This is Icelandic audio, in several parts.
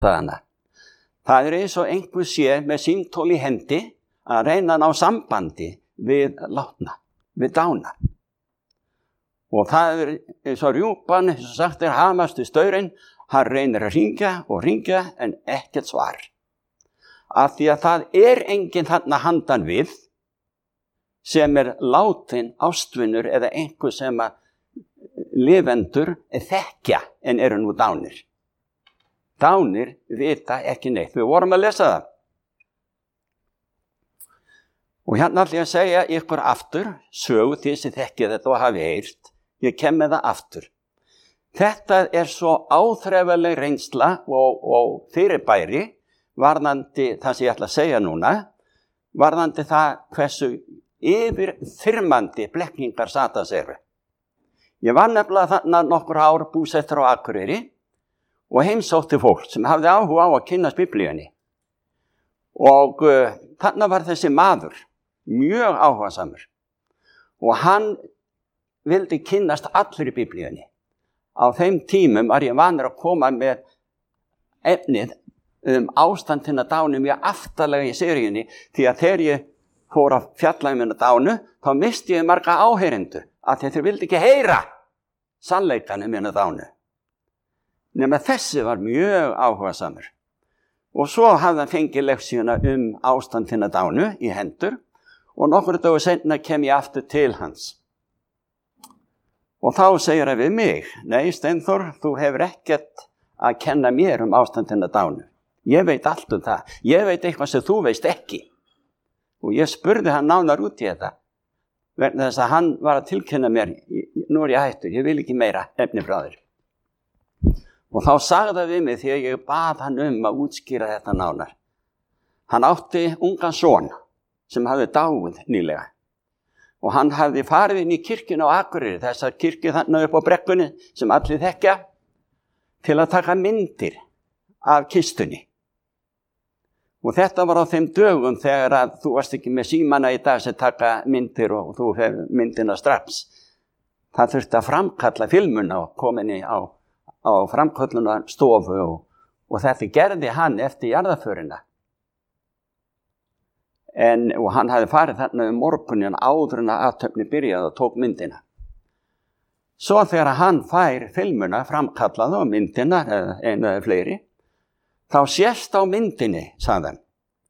dagana. Það eins og einhver sé með símtól í hendi að reyna að ná sambandi við látna, við dána. Og það eins og rjúpan, eins og sagt hamastu staurinn, hann reynir að hringja en ekkert svar. Af því að það enginn þarna handan við sem látin ástvinur eða einhver sem að lifendur þekkja en eru nú dánir. Dánir vita ekki neitt. Við vorum að lesa það. Og hérna ætla ég að segja ykkur aftur, sögu því sem þekkið þetta og hafi heyrt. Ég kem með það aftur. Þetta svo áþreifanleg reynsla og fyrirbæri varðandi það sem ég ætla að segja núna, varðandi það hversu yfirþyrmandi blekkingar Satans eru. Ég var nefnilega þarna nokkur ár búsettur á Akureyri og heimsótti fólk sem hafði áhuga á að kynnast Biblíunni. Og þarna var þessi maður, mjög áhugasamur. Og hann vildi kynnast allir í Biblíunni. Á þeim tímum var ég vanur að koma með efnið ástandina dánu mjög aftarlega í seríunni, því að þegar ég fór að fjalla minna dánu, þá misti ég marga áheyrendur, að þeir vildi ekki heyra sannleikanum minna dánu. Nema þessi var mjög áhugasamur. Og svo hafði hann fengið leksíuna ástandina dánu í hendur, og nokkur dagur seinna kem ég aftur til hans. Og þá segir hann við mig, nei Steinþór, þú hefur ekkert að kenna mér ástandina dánu. Ég veit allt það. Ég veit eitthvað sem þú veist ekki. Og ég spurði hann nánar út í þetta. Vegna þess að hann var að tilkynna mér, nú ég hættur, ég vil ekki meira efni frá þér. Og þá sagði það við mig því að ég bað hann að útskýra þetta nánar. Hann átti ungan son sem hafði dáið nýlega. Og hann hafði farið inn í kirkjuna á Akureyri, þessar kirkju þarna upp á brekkunni sem allir þekkja, til að taka myndir af kistunni. Og þetta var á þeim dögum þegar að þú varst ekki með símana í dag sem taka myndir og þú hefur myndina strax. Það þurfti að framkalla filmuna og kominni á framkalluna stofu og þetta gerði hann eftir jarðarförina. Og hann hafði farið þarna morgunin áður en að athöfni byrjaði og tók myndina. Svo þegar hann fær filmuna framkallaði og myndina, einu eða fleiri, þá sést á myndinni, sagði hann.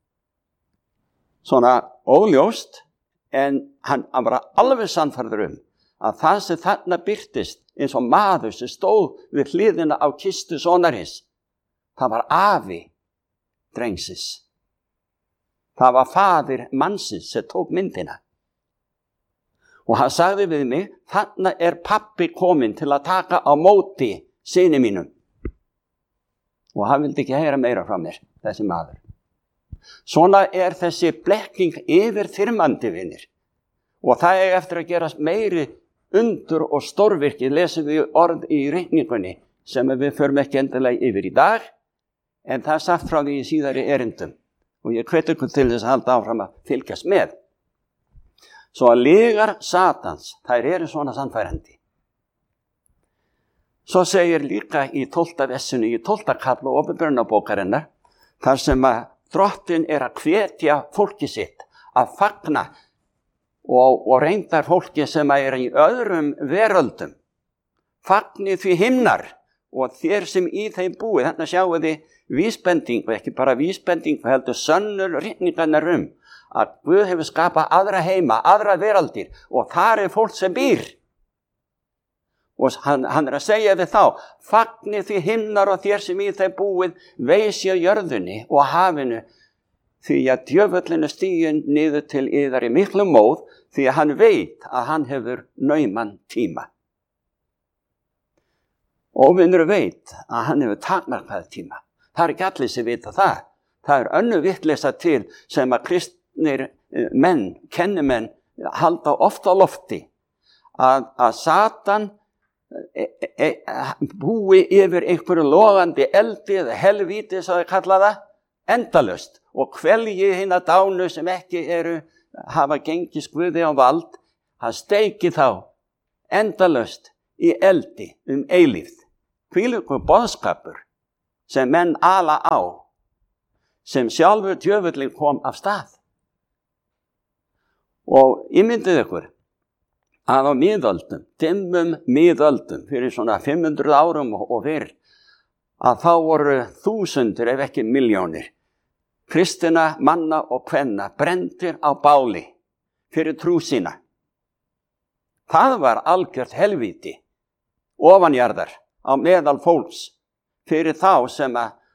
Svona óljóst, en hann var alveg sannfærður að það sem þarna birtist eins og maður sem stóð við hliðina á kistu sonarins, það var afi drengsins. Það var faðir mannsins sem tók myndina. Og hann sagði við mig, þarna pabbi kominn til að taka á móti syni mínum. Og hann vildi ekki heyra meira frá mér, þessi maður. Svona þessi blekking yfirþyrmandi, vinir. Og það eftir að gerast meiri undur og stórvirki, lesum við orð í reikningunni, sem við förum ekki endilega yfir í dag, en það sagt frá því í síðari erindum. Og ég hvet ykkur til þess að halda áfram að fylgjast með. Svo að lygar Satans, þær eru svona sannfærandi. Svo segir líka í 12. vessinu, í 12. kafla Opinberunarbókarinnar, þar sem að Drottinn að hvetja fólki sitt að fagna og reyndar fólki sem í öðrum veröldum. Fagni því himnar og þér sem í þeim búið. Þannig sjáum við vísbendingu, ekki bara vísbendingu, heldur sönnur ritningarnar að Guð hefur skapað aðra heima, aðra veraldir og þar fólk sem býr. Og hann að segja við þá, fagni því himnar og þér sem í þeim búið, veisi á jörðunni og hafinu, því að djöfullin stiginn niður til yðar í miklu móð, því að hann veit að hann hefur nauman tíma. Óvinnur veit að hann hefur takmarkað tíma. Það ekki allir sem vita það. Það önnur vitleysa til sem að kristnir menn, kennimenn, halda oft á lofti, að Satan búi yfir einhverju logandi eldi eða helvíti, svo þau kalla það, endalaust og kvelji hina dánu sem ekki hafa gengið Guði á vald, hann steiki þá endalaust í eldi eilífð. Hvílíkur boðskapur sem menn ala á, sem sjálfur djöfullinn kom af stað. Og ímyndið ykkur að á miðöldum, dimmum miðöldum, fyrir svona 500 árum og fyrr, að þá voru þúsundir ef ekki milljónir kristina manna og kvenna brenndir á báli fyrir trú sína. Það var algjört helvíti ofanjarðar á meðal fólks fyrir þá sem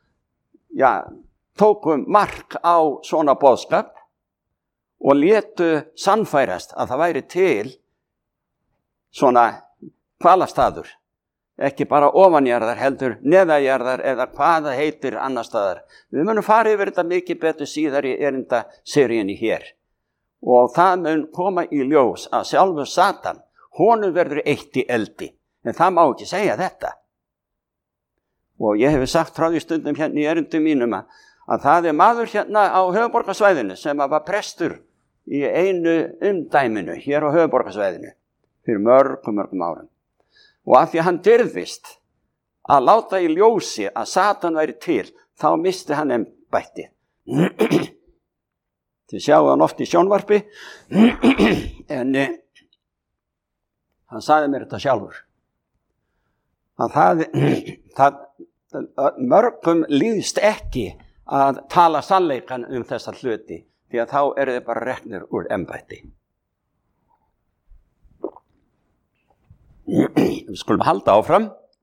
tóku mark á svona boðskap og létu sannfærast að það væri til svona hvalastaður, ekki bara ofanjarðar heldur neðajarðar eða hvað það heitir annar staðar. Við munum fara yfir þetta mikið betur síðar í erindaseríunni hér. Og það mun koma í ljós að sjálfur Satan, honum verður eitt í eldi. En það má ekki segja þetta. Og ég hef sagt frá því stundum hérna í erindum mínum að það er maður hérna á höfuðborgarsvæðinu sem var prestur í einu umdæminu hér á höfuðborgarsvæðinu fyrir mörgum árum. Og af því að hann dirfist að láta í ljósi að Satan væri til, þá misti hann embættið. Þið sjáu hann oft í sjónvarpi, en hann sagði mér þetta sjálfur. Það mörgum líðst ekki að tala sannleikan þessa hluti, því að þá eru þið bara reknir úr embætti. Við skulum halda áfram.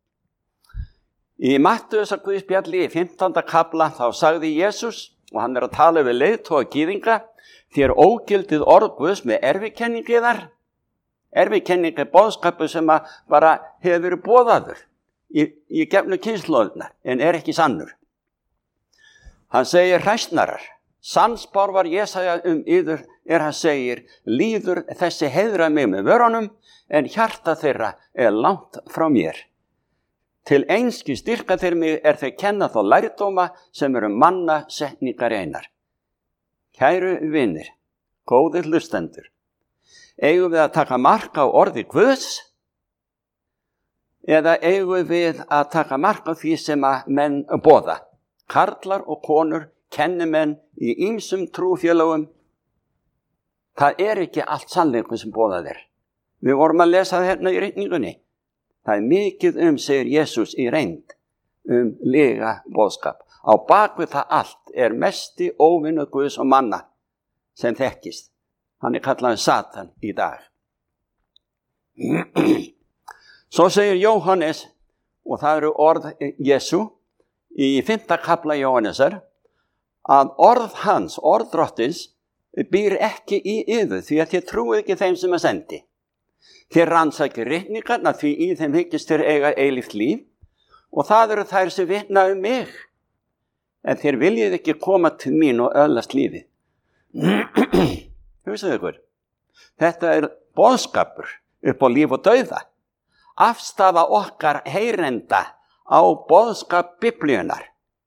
Í Mattheusar Guðspjalli í 15. kafla þá sagði Jesús, og hann að tala við leiðtoga gyðinga, þér ógildið orð Guðs með erfikenningiðar. Erfikenning er boðskapur sem bara hefur verið boðaður í gefnu kynslóðina, en er ekki sannur. Hann segir hræsnarar, sannspár var Jesaja yður hann segir, líður þessi heiðra mig með vörunum, en hjarta þeirra er langt frá mér. Til einski styrka þeir mig þeir kenna þá lærdóma sem eru manna setningar einar. Kæru vinir, góðir hlustendur, eigum við að taka mark á orði Guðs eða eigum við að taka mark á því sem að menn boða? Karlar og konur, kennimenn í ýmsum trúfélögum, það er ekki allt sannleikur sem boðað er. Við vorum að lesa það hérna í ritningunni. Það er mikið segir Jesús í reynd, lega boðskap. Á bakvið það allt er mesti óvinur Guðs og manna sem þekkist. Hann er kallaður Satan í dag. Svo segir Jóhannes, og það eru orð Jesú, í 5. kafla Jóhannesar, að orð hans, orð drottins, býr ekki í yður, því að þið trúið ekki þeim sem sendi. Þér rannsakir ritningarna, því í þeim hyggist þér eiga eilíft líf, og það eru þær sem vitna mig. En þér viljið ekki koma til mín og öðlast lífið. Hugsaðu ykkur, þetta er boðskapur upp á líf og dauða. Afstafa okkar heyrenda á boðskap Biblíunar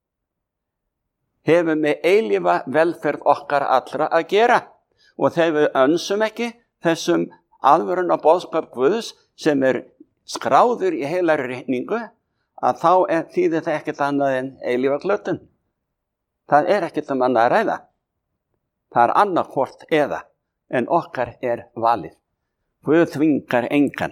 hefur með eilífa velferð okkar allra að gera. Og þegar við önsum ekki þessum alvörun á boðskap Guðs sem er skráður í heilari ritningu, að þá þýðir það ekkert annað en eilífa glötun. Það er ekkert annað að ræða. Það er annað hvort eða, en okkar er valið. Guð þvingar engan.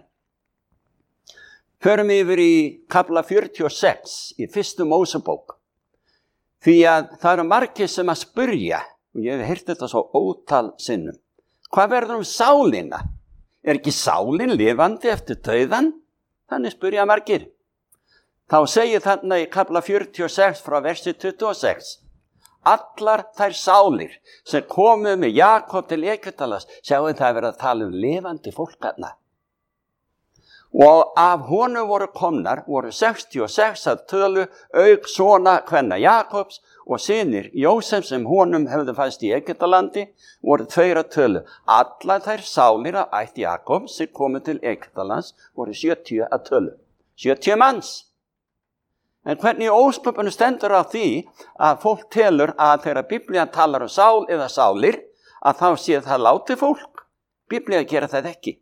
Förum yfir í kafla 46 í 1. Mósebók. Því að það eru margir sem að spyrja, og ég hef heyrt þetta svo ótal sinnum. Hvað verður sálina? Er ekki sálin lifandi eftir dauðan? Þannig spyrja margir. Þá segir þarna í kafla 46 frá versi 26. Allar þær sálir sem komu með Jakob til Egyptalands, sjáum það verið að tala lifandi fólkarna. Og af honum voru komnar, voru 66 að tölu, auk svona kvenna Jakobs og synir Jósef sem honum hefðu fæst í Egyptalandi, voru 2 að tölu. Allar þær sálir að ætt Jakobs sem komu til Egyptalands voru 70 að tölu. 70 manns. En hvernig ósköpunum stendur á því að fólk telur að þegar Biblían talar sál eða sálir, að þá sé það látið fólk? Biblían gera það ekki.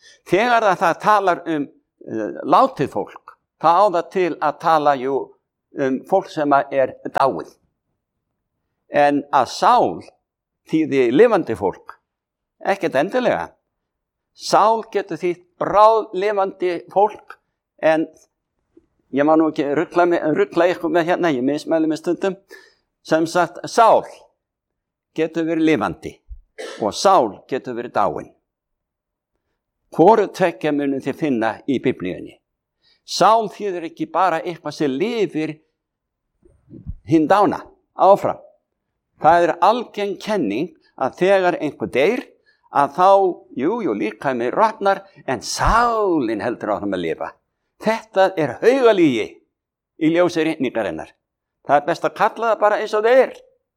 Þegar það talar látið fólk, það á það til að tala fólk sem er dáið. En að sál þýði lifandi fólk, ekkert endilega. Sál getur þýtt bráðlifandi fólk, en ég má nú ekki rugla ykkur með hérna, ég mismæli með stundum, sem sagt sál getur verið lifandi og sál getur verið dáin. Hvoru tveggja munið þið finna í Biblíunni. Sál þýðir ekki bara eitthvað sem lifir hinn dána áfram. Það er algeng kenning að þegar einhver deyr, að þá, líkaminn rotnar, en sálin heldur áfram að lifa. Þetta er haugalígi í ljósi ritningarinnar. Það er best að kalla það bara eins og það er.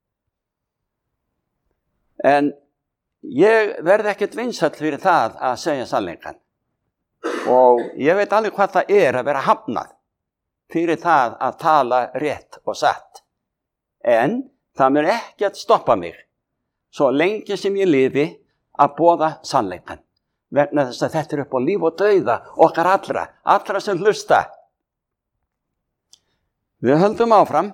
En ég verð ekkert vinsæll fyrir það að segja sannleikann. Og ég veit alveg hvað það er að vera hafnað fyrir það að tala rétt og satt. En það mun ekki að stoppa mig svo lengi sem ég lifi að boða sannleikann. Vegna þess að þetta er upp á líf og dauða okkar allra sem hlusta. Við höldum áfram.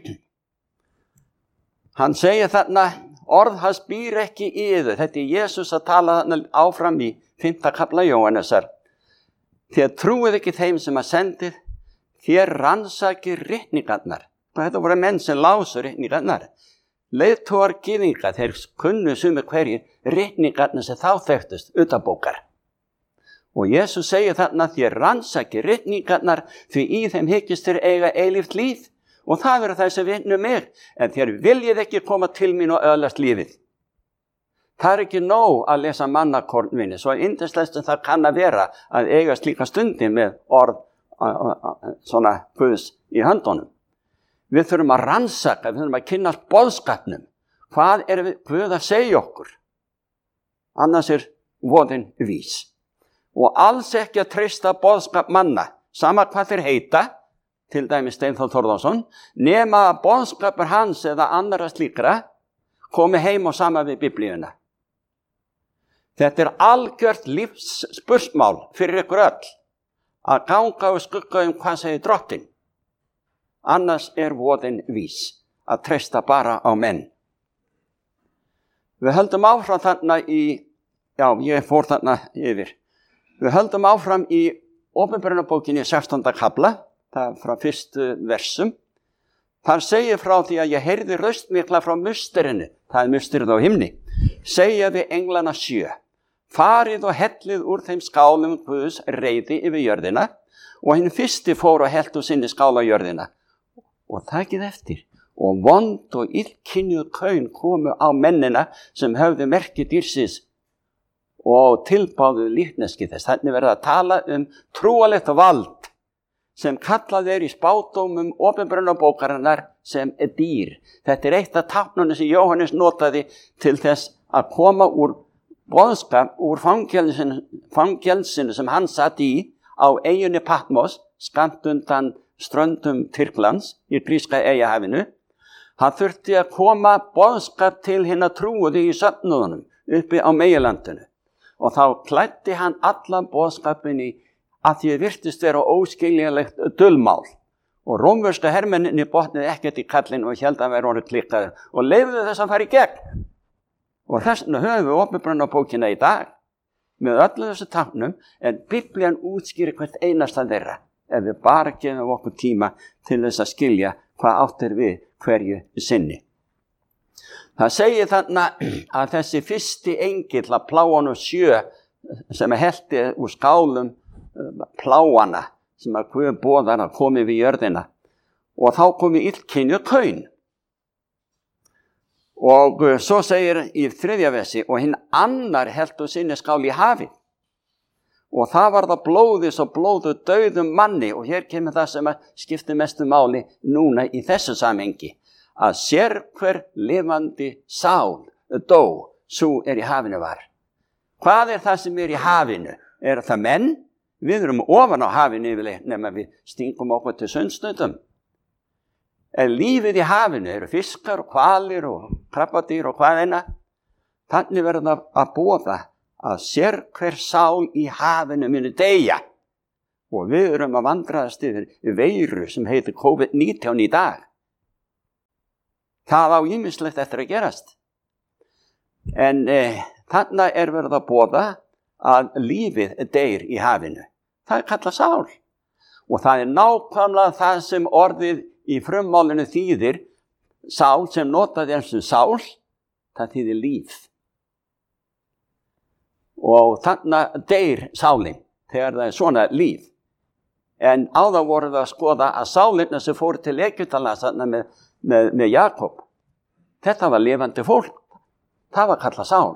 Hann segir þarna, orð hans býr ekki í yður. Þetta er Jesús að tala þarna áfram í 5. kafla Jóhannesar. Þér trúið ekki þeim sem að sendið, þér rannsakið ritningarnar. Þetta voru menn sem lásu ritningarnar. Leiðtogar gyðinga, þeir kunnu sumir hverju ritningarnar sem þá þekktust utanbókar. Og Jesús segir þarna, þér rannsakið ritningarnar, því í þeim hyggist þér eiga eilíft líf. Og það eru það sem vinnu mig, en þér viljið ekki koma til mín og öðlast lífið. Það er ekki nóg að lesa mannakornvinni, svo yndislegt sem það kann að vera að eiga slíka stundi með orð svona Guðs í höndunum. Við þurfum að rannsaka, við þurfum að kynnast boðskapnum. Hvað er Guð að segja okkur? Annars er voðinn vís. Og alls ekki að treysta boðskap manna, sama hvað þeir heita, til dæmis Steinþór Þórðarsson, nema að boðskapur hans eða annara slíkra komi heim og sama við Biblíuna. Þetta er algjört lífsspursmál fyrir ykkur öll, að ganga og skugga hvað segir Drottinn. Annars er voðinn vís, að treysta bara á menn. Við höldum áfram þarna ég fór þarna yfir. Við höldum áfram í Opinberunarbókinni 16. kafla, það frá 1. versum. Þar segir frá því að ég heyrði raust mikla frá musterinu, það er musterið á himni, segja við englana 7, farið og hellið úr þeim skálum Guðs reiði yfir jörðina, og hinn fyrsti fór og hellt úr sinni skál á jörðina. Og takið eftir, og vond og illkynjuð kaun komu á mennina sem höfðu merki dýrsins og tilbáðu líkneski þess. Þannig verða að tala trúalegt vald sem kallað er í spádómum Opinberunarbókarinnar sem er dýr. Þetta er eitt af táknunum sem Jóhannes notaði til þess að koma úr boðskap úr fangelsinu sem hann satt í á eyjunni Patmos, skammt undan ströndum Tyrklands í gríska eyjahafinu. Hann þurfti að koma boðskap til hinna trúuðu í söfnuðunum uppi á meginlandinu. Og þá klæddi hann allan boðskapin í að því virtist vera óskiljanlegt dulmál. Og rómverska hermenninni botnið ekkert í kallin og held að vera orðið klikkaður og leyfðu þess að fara í gegn. Og þess vegna höfum við Opinberunarbókina í dag með öllu þessu táknum, en Biblían útskýrir hvert einasta þeirra ef við bara gefum okkur tíma til þess að skilja hvað átt er við hverju sinni. Það segir þarna að þessi fyrsti engill að pláanum 7 sem helti úr skálum pláana sem að Guð boðar að komi við jörðina, og þá komi illkynjuð kaun. Og svo segir í 3. versi, og hinn annar hellt úr sinni skál í hafið. Og það var það blóðis og blóðu dauðum manni, og hér kemur það sem að skipti mestu máli núna í þessu samhengi, að sérhver lifandi sál dó, sú er í hafinu var. Hvað er það sem er í hafinu? Er það menn? Við erum ofan á hafinu yfirleitt nema við stingum okkur til sundstöndum. Lífið í hafinu eru fiskar og hvalir og krabbadýr og hvað eina. Þannig verður það að boða að sérhver sál í hafinu muni deyja. Og við erum að vandraðast yfir veiru sem heitir COVID-19 í dag. Það á ýmislegt eftir að gerast. En þarna er verið að boða að lífið deyr í hafinu. Það kallað sál. Og það er nákvæmlega það sem orðið í frummálinu þýðir, sál sem notaði eins og sál, það þýðir líf. Og þarna deyr sálin þegar það er svona líf. En áðan voru það að skoða að sálirna sem fóru til Egyptalands með Jakob, þetta var lifandi fólk. Það var kallað sál.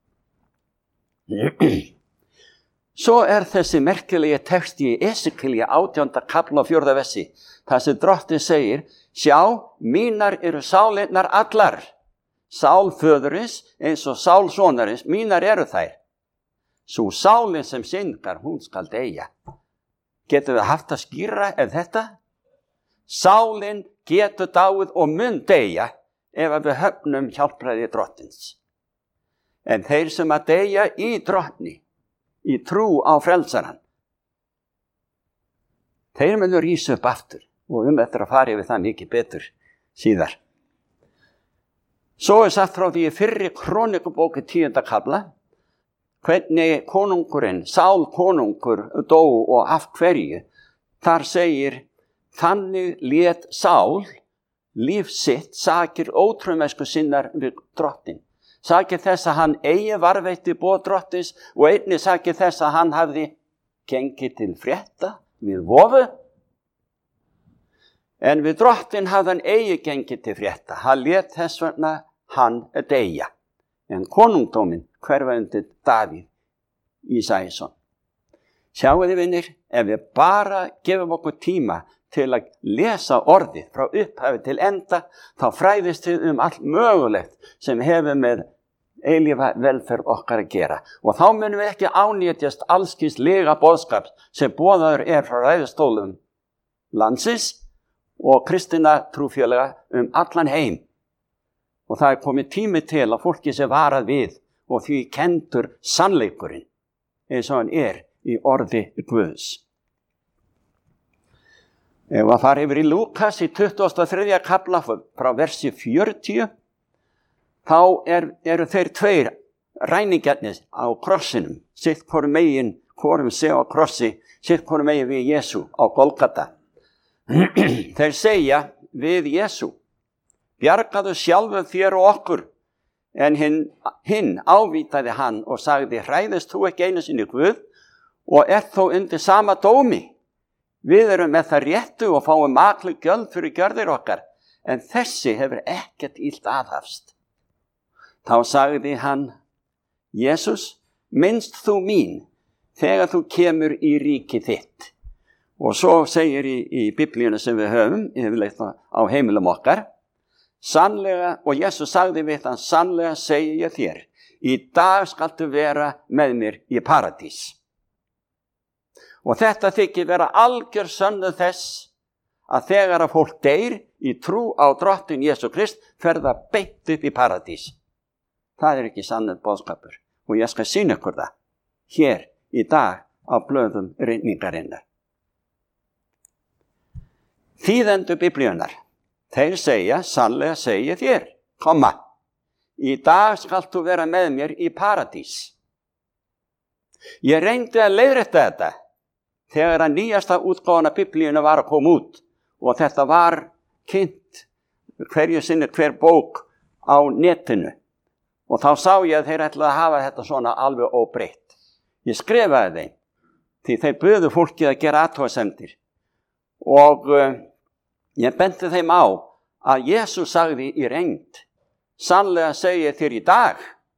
Svo er þessi merkilegi texti í Esekíel 18. kapla 4. versi. Það sem Drottinn segir, sjá, mínar eru sálinnar allar. Sál föðurins eins og sál sonarins, mínar eru þær. Sú sálin sem syndgar, hún skal deyja. Getur við haft að skýra ef þetta? Sálin getur dáið og mun deyja ef við höfnum hjálpræði Drottins. En þeir sem að deyja í Drottni, í trú á frelsaran, þeir munu rísa upp aftur og eftir að fara yfir það mikið betur síðar. Svo er sagt frá því í fyrri Krónikubók 10. kapla, hvernig konungurinn, Sál konungur dó og af hverju. Þar segir, þannig lét Sál líf sitt sakir ótrúmesku sinnar við Drottin. Sakir þess að hann eigi varveitti boð Drottins og einnig sakir þess að hann hafði gengið til frétta við vofu. En við Drottin hafði hann eigi gengið til frétta. Hann lét þess vegna hann deyja. En konungdóminn hverfa undir Davíð Ísæsson. Sjáu þið vinir, ef við bara gefum okkur tíma til að lesa orðið frá upphafi til enda, þá fræðist við allt mögulegt sem hefur með eilífa velferð okkar að gera. Og þá munum við ekki ánýtjast allskins lega boðskap sem boðaður er frá ræðustólum landsins og kristina trúfélaga allan heim. Og það er komið tími til að fólki sé varað við og því kendur sannleikurinn eins og hann er í orði Guðs. Ef að fara yfir í Lúkas í 23. kapla frá versi 40, þá eru þeir tveir ræningjarnir á krossinum, sitt hvorum megin, hvorum sé á krossi, sitt hvorum megin við Jesú á Golgata. Þeir segja við Jesú, bjargaðu sjálfum þér og okkur, en hinn ávítaði hann og sagði, hræðist þú ekki einu sinni Guð og þó undir sama dómi. Við erum með það réttu og fáum makleg gjöld fyrir gjörðir okkar, en þessi hefur ekkert illt aðhafst. Þá sagði hann, Jesús, minnst þú mín þegar þú kemur í ríki þitt. Og svo segir í Biblíunni sem við höfum, yfirleitt á heimilum okkar, sannlega, og Jesús sagði við hann, sannlega segi ég þér, í dag skaltu vera með mér í paradís. Og þetta þykir vera algjör sönnuð þess að þegar að fólk deyr í trú á Drottin Jesú Krist fer það beint upp í paradís. Það er ekki sannur boðskapur og ég skal sýna ykkur það hér í dag á blöðum ritningarinnar. Þýðendur Biblíunnar, þeir segja, sannlega segi þér, í dag skalt þú vera með mér í paradís. Ég reyndi að leiðrétta þetta þegar að nýjasta útgáfan af Biblíunni var að koma út og þetta var kynnt hverju sinni hver bók á netinu og þá sá ég að þeir ætlaði að hafa þetta svona alveg óbreytt. Ég skrifaði þeim því þeir buðu fólkið að gera athugasemdir og ég benti þeim á að Jesús sagði í reynd, sannlega segi ég þér í dag,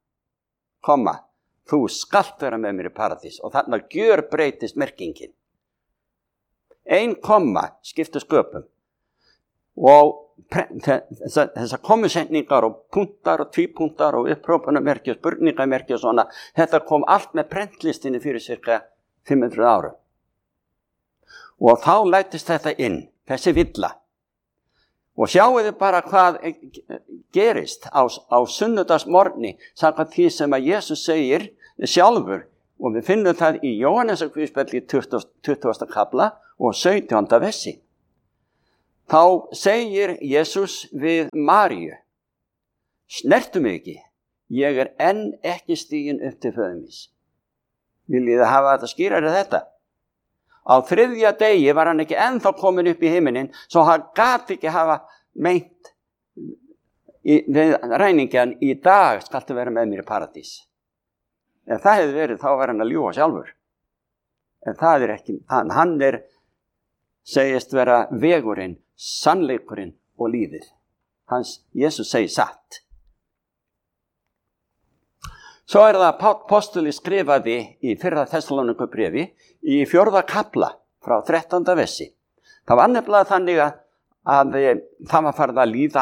þú skalt vera með mér í paradís og þarna gjörbreytist merkingin. 1 komma skiptir sköpum og þessar kommusetningar og punktar og tvípunktar og upprópunamerki og spurningamerki og svona, þetta kom allt með prentlistinni fyrir cirka 500 árum. Og þá lætist þetta inn, þessi villa. Og sjáu þið bara hvað gerist á sunnudagsmorgni, samkvæmt því sem að Jesús segir sjálfur Og við finnum það í Jóhannesarguðspjalli 20. kapla og 17. versi. Þá segir Jesús við Maríu: snertu mig ekki, ég er enn ekki stiginn upp til föður míns. Viljið þið hafa þetta skýrari þetta? Á 3. degi var hann ekki ennþá komin upp í himinin, svo hann gat ekki hafa meint við ræningjan: í dag skaltu vera með mér í paradís. Ef það hefði verið, þá var hann að ljúga sjálfur. En það er ekki, hann segist vera vegurinn, sannleikurinn og lífið. Jesús segir satt. Svo það Páll postuli skrifaði í 1. Þessalónikubréfi í 4. kapla frá 13. versi. Það var nefnilega þannig að það var farið að líða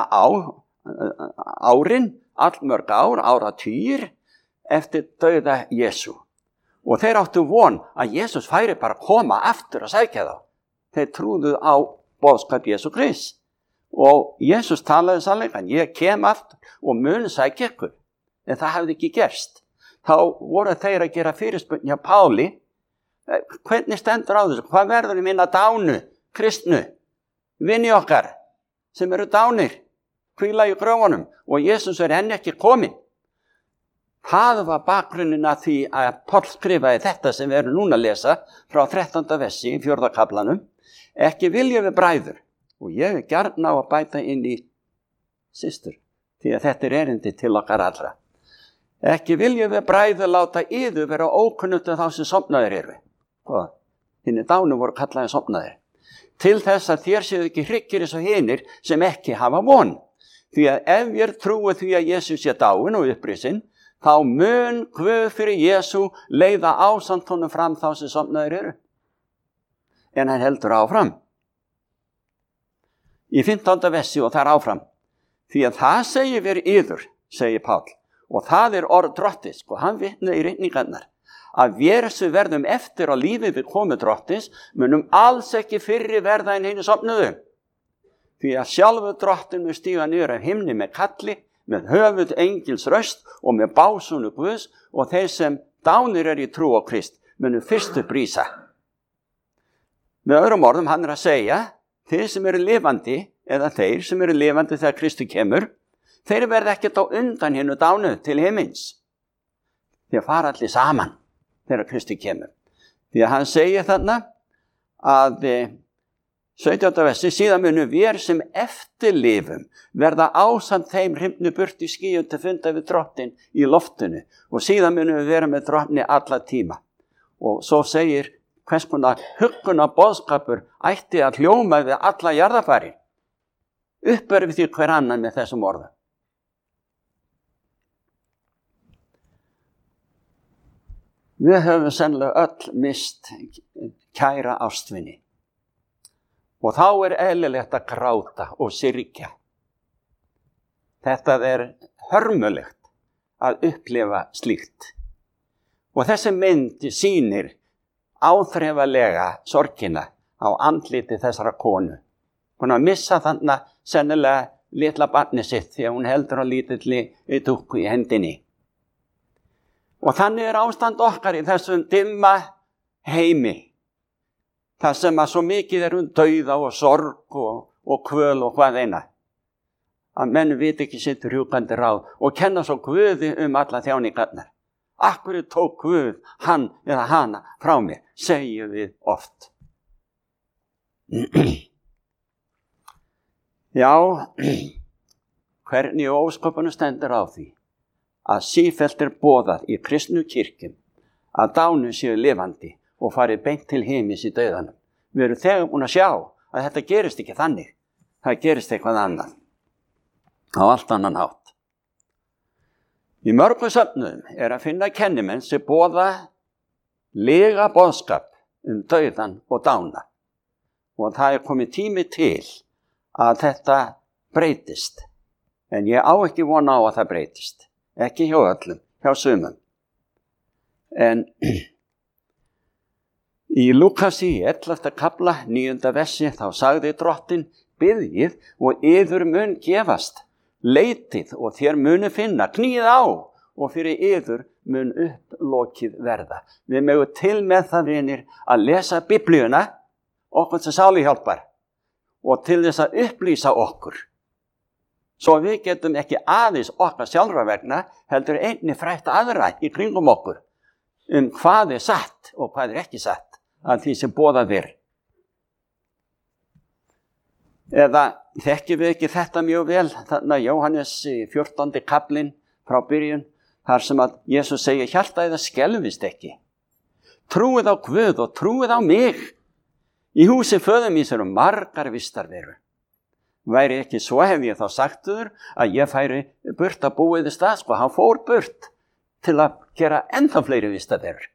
árin, allmörg áratugir eftir dauða Jesú. Og þeir áttu von að Jesús færi bara að koma aftur að sækja þá. Þeir trúðu á boðskap Jesú Krist. Og Jesús talaði sannleikann: ég kem aftur og mun sækja ykkur. En það hefði ekki gerst. Þá voru þeir að gera fyrirspurn hjá Páli: hvernig stendur á þessu? Hvað verður í minna dánu, kristnu, vini okkar sem eru dánir, hvíla í gröfunum, og Jesús enn ekki kominn? Það var bakgrunnin að því að Páll skrifaði þetta sem við erum núna að lesa frá 13. versi í 4. kaplanum: ekki viljum við bræður, og ég er gjarn á að bæta inn í systur, því að þetta er erindi til okkar allra. Ekki viljum við bræður láta yður vera ókunnugt þá sem sofnaðir eru. Hinir dánu voru kallaði sofnaðir. Til þess að þér séu ekki hryggir eins og hinir sem ekki hafa von. Því að ef ég trúi því að Jesús sé dáinn og upprisinn, þá mun Guð fyrir Jesú leiða ásamt honum fram þá sem sofnaðir eru. En hann heldur áfram. Í 15. versi og þar áfram: því að það segir við yður, segir Páll, og það er orð drottins, og hann vitnaði í ritningarnar, að vér sem verðum eftir á lífið við komu drottins munum alls ekki fyrri verða en hinir sofnuðu. Því að sjálfur drottin mun stíga niður af himni með kalli, með höfuð engils röst og með básunu Guðs, og þeir sem dánir í trú á Krist munum fyrstu brísa. Með öðrum orðum, hann að segja: þeir sem eru lifandi, eða þeir sem eru lifandi þegar Kristi kemur, þeir verða ekkert á undan hinnu dánu til himins. Þeir fara allir saman þegar Kristi kemur. Því að hann segir þarna að 17. versi: síðan munum við sem eftirlifum verða ásamt þeim hrifnu burt í skýjum til funda við drottin í loftinu, og síðan munum við vera með drottni alla tíma. Og svo segir hvers konar huggunar boðskapur ætti að hljóma við alla jarðarfari. Uppörfið því hver annan með þessum orðum. Við höfum sennilega öll mist kæra ástvini. Og þá er eðlilegt að gráta og syrgja. Þetta er hörmulegt að upplifa slíkt. Og þessi mynd sýnir áþreifanlega sorgina á andliti þessara konu. Hún að missa þannig sennilega litla barni sitt því að hún heldur á lítilli dúkku í hendinni. Og þannig er ástand okkar í þessum dimma heimi. Það sem að svo mikið er dauða og sorg og kvöl og hvað eina. Að menn viti ekki sitt rjúkandi ráð og kenna svo Guði alla þjáningarnar. Akkur tók Guð hann eða hana frá mér, segjum við oft. Já, hvernig ósköpunum stendur á því að sífellt er boðað í kristnu kirkjum að dánu séu lifandi og farið beint til himins í dauðanum. Við erum þegar búin að sjá að þetta gerist ekki þannig. Það gerist eitthvað annað. Á allt annan hátt. Í mörgum söfnum er að finna kennimenn sem boða lega boðskap dauðan og dána. Og það er komið tími til að þetta breytist. En ég á ekki vona á að það breytist. Ekki hjá öllum, hjá sumum. En í Lúkasi 11. kapla 9. versi þá sagði drottin: biðjið og yður mun gefast, leitið og þér munu finna, knýið á og fyrir yður mun upplokið verða. Við megum til með það, vinir, að lesa Biblíuna, okkur sem sáluhjálpar, og til þess að upplýsa okkur. Svo við getum ekki aðeins okkar sjálfra vegna, heldur einnig frætt aðra í kringum okkur, hvað satt og hvað ekki satt af því sem boðað er. Eða þekkjum við ekki þetta mjög vel, þarna Jóhannes 14. kaplinn frá byrjun, þar sem að Jesús segir, hjarta eða skelfist ekki. Trúið á Guð og trúið á mig. Í húsi föður míns eru margar vistarverur. Væri ekki svo hef ég þá sagt þér að ég færi burt að búið í stað, sko, hann fór burt til að gera ennþá fleiri vistarverur.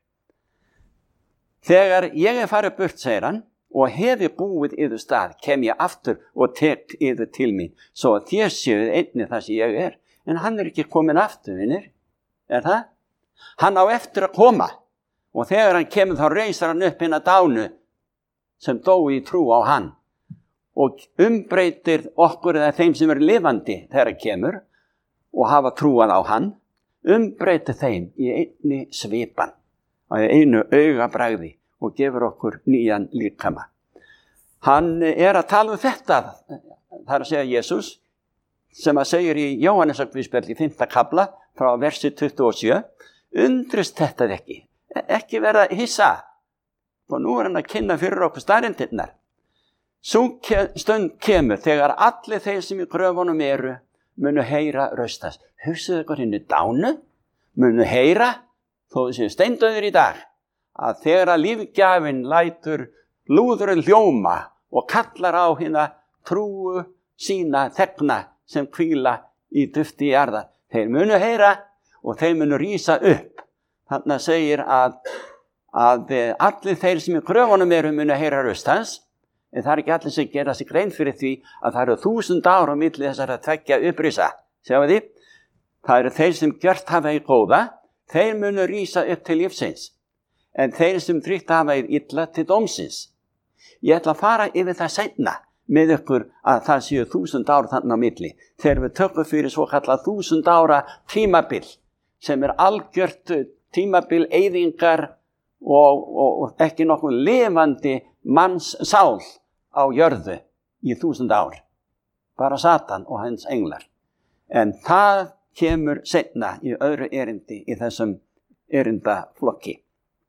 Þegar ég farið burt, segir hann, og hefi búið yður stað, kem ég aftur og tek yður til mín, svo að þér séuð einnig það sem ég er. En hann er ekki komin aftur, vinir. Er það? Hann á eftir að koma. Og þegar hann kemur þá reisar hann upp hina dánu sem dói í trú á hann. Og umbreytir okkur eða þeim sem er lifandi þegar hann kemur og hafa trúað á hann, umbreytir þeim í einni svipan, á einu augabragði, og gefur okkur nýjan líkama. Hann er að tala þetta, það er að segja Jesús, sem að segir í Jóhannesarguðspjalli 5. kapla frá versi 27, undrist þetta ekki verða hissa, og nú er hann að kynna fyrir okkur staðreyndirnar. Sú stund kemur þegar allir þeir sem í gröfunum eru munu heyra röstast. Hugsaðu ykkur hinni dánu, munu heyra, þó þessi steindauðir í dag, að þegar að lífgjafinn lætur lúðurinn hljóma og kallar á hina trúu sína þegna sem hvíla í dufti jarðar. Þeir munu heyra og þeir munu rísa upp. Þannig segir að allir þeir sem í gröfunum eru munu heyra röst hans, en það er ekki allir sem gera sig grein fyrir því að það eru 1000 ár á milli þessara tveggja upprisa. Sjáu því? Það eru þeir sem gjört hafa í góða, þeir munu rísa upp til lífsins. En þeir sem dríkt hafa í illa til dómsins. Ég ætla að fara yfir það seinna með ykkur að það séu 1000 ár þannig á milli. Þegar við tökum fyrir svo kallað 1000 ára tímabil, sem er algjört tímabil eyðingar og ekki nokkuð lifandi manns sál á jörðu í 1000 ár. Bara Satan og hans englar. En það kemur seinna í öðru erindi í þessum erindaflokki.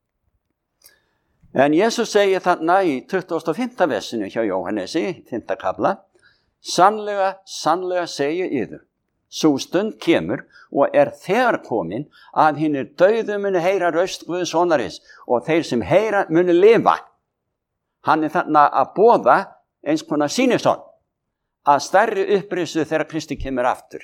En Jesús segir þarna í 25. versinu hjá Jóhannesi, 5. kapla, sannlega segi yður, sú stund kemur og er þegar komin að hinir dauðu muni heyra röst Guðs sonaris og þeir sem heyra muni lifa. Hann er þarna að boða eins konar sýnisson að stærri upprisu þegar Kristi kemur aftur.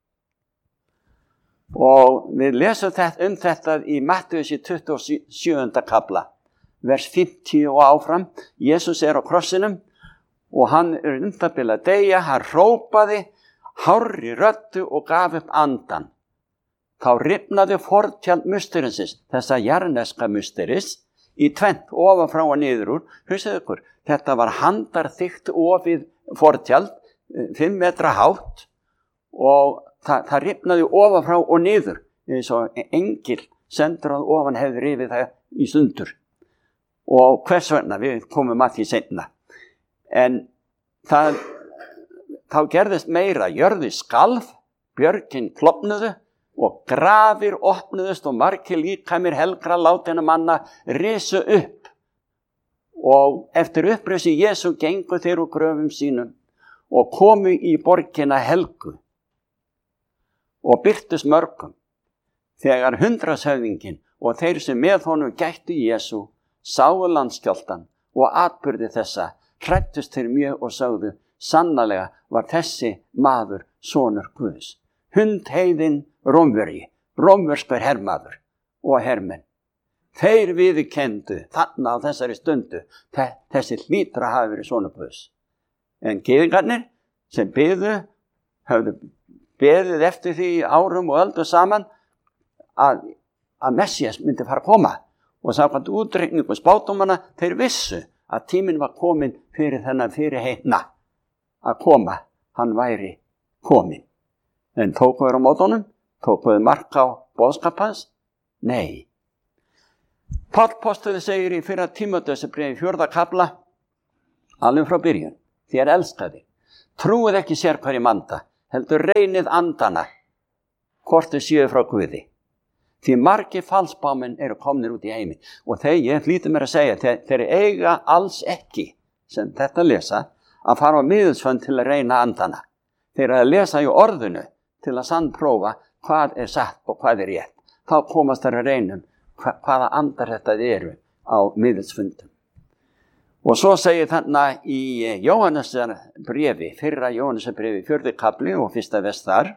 Og við lesum þetta í Matthæusi 27. kapla. Vers 50 og áfram, Jesús er á krossinum og hann er bil að deyja, hann hrópaði hárri röddu og gaf upp andan. Þá rifnaði fortjald musterisins, þessa jarneska musteris, í tvennt ofan frá og niður úr. Hugsaðu ykkur, þetta var handarþykkt ofið fortjald, 5 metra hátt og það rifnaði ofan frá og niður, eins og engil sendur að ofan hefði rifið það í sundur. Og hvers vegna, við komum að því seinna. En þá gerðist meira, jörði skalf, björgin klofnuðu og grafir opnuðust og margir líkamir helgra látinna manna risu upp. Og eftir upprisi Jesú gengu þeir úr gröfum sínum og komu í borgina Helgu og birtust mörgum. Þegar 100-höfðinginn og þeir sem með honum gættu Jesú sáu landskjálftan og atburði þessa, hræddust þeir mjög og sögðu, sannarlega var þessi maður sonur Guðs. Hundheiðinn rómverskur hermaður og hermenn. Þeir viðurkenndu þarna á þessari stundu, þessi hlýtur að hafa verið sonur Guðs. En gyðingarnir sem höfðu beðið eftir því árum og öldum saman að Messías myndi fara að koma. Og samkvæmt útreikningu spádómanna, þeir vissu að tíminn var komin fyrir þennan fyrirheitna að koma, hann væri komin. En tókuður á mótunum, tókuður mark á boðskap hans, Nei. Páll postuli segir í 1. Tímóteusarbréfi 4. kafla, alveg frá byrjun, þér elskaði, trúið ekki sér hverjum anda, heldur reynið andana, hvort þau séu frá Guði. Því margir falsbámenn eru komnir út í heimi og ég hlýtur mér að segja, þeir eiga alls ekki, sem þetta lesa, að fara á miðilsfund til að reyna andana. Þeir eru að lesa í orðinu til að sannprófa hvað er satt og hvað er rétt. Þá komast þeir að reynum hvaða andar þetta eru á miðilsfundum. Og svo segir þarna í Jóhannesarbréfi, 1. Jóhannesarbréfi 4. kafli og 1. vers þar.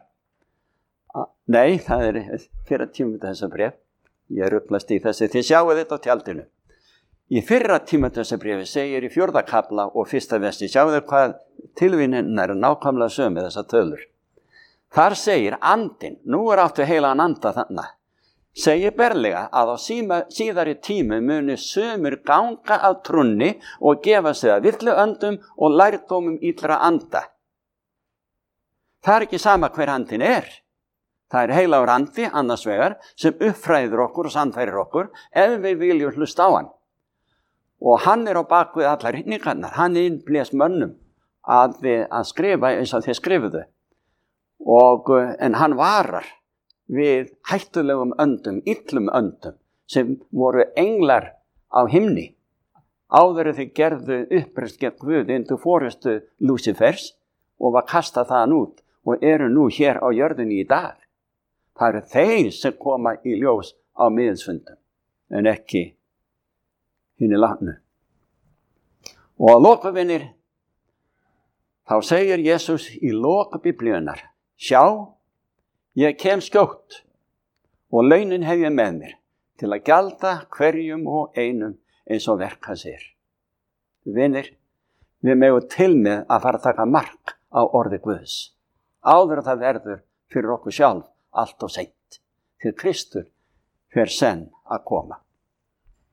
Nei, það er 1. Tímóteusarbréf. Ég ruglast í þessi, þið sjáu þetta á tjaldinu. Í 1. Tímóteusarbréfi segir í 4. kafla og 1. versi, sjáu þið hvað tilvínin er nákvæmlega sömu þessar tölur. Þar segir andinn, nú er áttu heilagan anda þarna, segir berlega að á síðari tímu muni sumir ganga af trúnni og gefa sig að villu öndum og lærdómum illra anda. Það er ekki sama hver andinn er. Það er heilagur andi annars vegar sem uppfræðir okkur og sannfærir okkur ef við viljum hlusta á hann. Og hann er á bakvið allar hrinningarnar. Hann innblés mönnum að skrifa eins og þeir skrifuðu. En hann varar við hættulegum öndum, illum öndum sem voru englar á himni. Áður en þeir gerðu uppreist gegn Guði undir forystu Lúsifers og var kastað þaðan út og eru nú hér á jörðinni í dag. Það eru þeir sem koma í ljós á miðilsfundum en ekki hinni látnu. Og að lokavinir, þá segir Jesús í loka biblíunnar, sjá, ég kem skjótt og launin hef ég með mér til að gjalda hverjum og einum eins og verk hans er. Vinir, við megum til með að fara að taka mark á orði Guðs. Áður að það verður fyrir okkur sjálf allt og seint. Því Kristur fer senn að koma.